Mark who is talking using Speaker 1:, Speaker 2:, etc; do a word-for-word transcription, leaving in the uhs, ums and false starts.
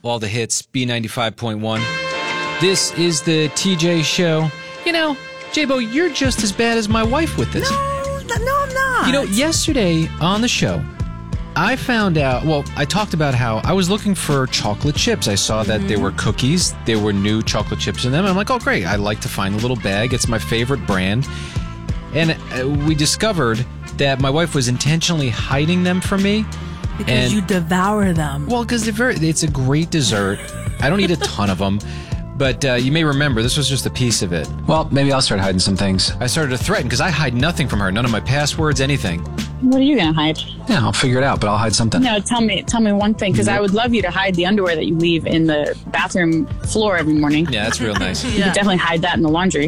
Speaker 1: all the hits, B ninety-five point one. This is the T J Show. You know, J-Bo, you're just as bad as my wife with this.
Speaker 2: No, no, I'm not.
Speaker 1: You know, yesterday on the show, I found out, well, I talked about how I was looking for chocolate chips. I saw that mm-hmm. there were cookies. There were new chocolate chips in them. I'm like, oh, great. I like to find a little bag. It's my favorite brand. And uh, we discovered that my wife was intentionally hiding them from me.
Speaker 2: Because
Speaker 1: and,
Speaker 2: you devour them.
Speaker 1: Well, because they're very, it's a great dessert. I don't eat a ton of them. But uh, you may remember, this was just a piece of it.
Speaker 3: Well, maybe I'll start hiding some things.
Speaker 1: I started to threaten, because I hide nothing from her. None of my passwords, anything.
Speaker 4: What are you going to hide?
Speaker 3: Yeah, I'll figure it out, but I'll hide something.
Speaker 4: No, tell me tell me one thing, because yep. I would love you to hide the underwear that you leave in the bathroom floor every morning.
Speaker 1: Yeah, that's real nice.
Speaker 4: You yeah. could definitely hide that in the laundry.